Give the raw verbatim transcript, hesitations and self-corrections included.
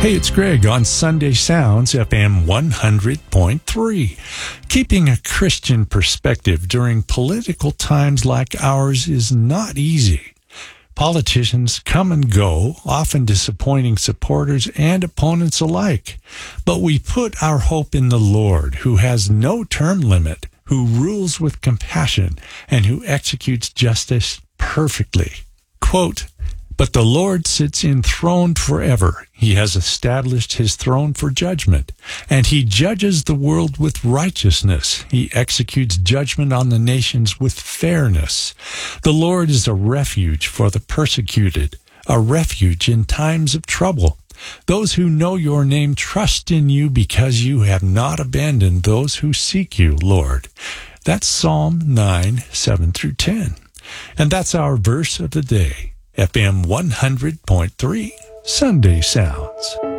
Hey, it's Greg on Sunday Sounds, F M one hundred point three. Keeping a Christian perspective during political times like ours is not easy. Politicians come and go, often disappointing supporters and opponents alike. But we put our hope in the Lord, who has no term limit, who rules with compassion, and who executes justice perfectly. Quote, "But the Lord sits enthroned forever. He has established his throne for judgment, and he judges the world with righteousness. He executes judgment on the nations with fairness. The Lord is a refuge for the persecuted, a refuge in times of trouble. Those who know your name trust in you because you have not abandoned those who seek you, Lord." That's Psalm nine, seven through ten. And that's our verse of the day. F M one hundred point three, Sunday Sounds.